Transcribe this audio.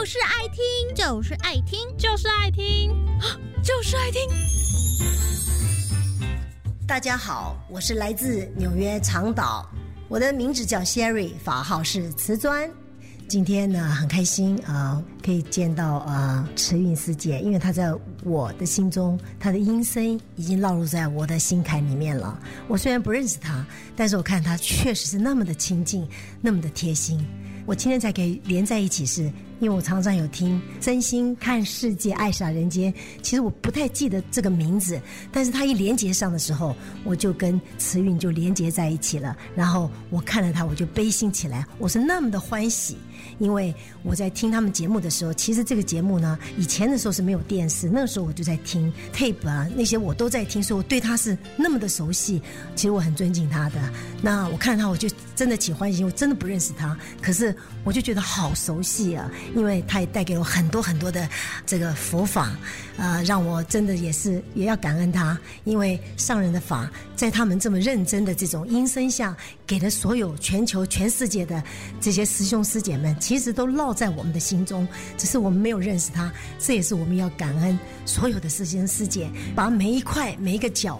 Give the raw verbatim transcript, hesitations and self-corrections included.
就是爱听， 就是爱听， 就是爱听， 就是爱听。 大家好，我是来自纽约长岛，我的名字叫 Sherry， 法号是瓷砖。今天呢，很开心啊、呃，可以见到呃慈韵师姐，因为她在我的心中，她的音声已经烙入在我的心坎里面了。我虽然不认识她，但是我看她确实是那么的亲近，那么的贴心。我今天才可以连在一起是，因为我常常有听真心看世界爱洒人间，其实我不太记得这个名字，但是它一连接上的时候，我就跟慈韵就连接在一起了，然后我看了它我就悲心起来，我是那么的欢喜。因为我在听他们节目的时候，其实这个节目呢，以前的时候是没有电视，那个时候我就在听 tape 啊，那些我都在听，所以我对他是那么的熟悉，其实我很尊敬他的。那我看到他我就真的起欢喜，我真的不认识他，可是我就觉得好熟悉啊，因为他也带给我很多很多的这个佛法，呃，让我真的也是也要感恩他，因为上人的法在他们这么认真的这种音声下，给了所有全球全世界的这些师兄师姐们，其实都烙在我们的心中，只是我们没有认识他。这也是我们要感恩所有的师兄师姐，把每一块每一个角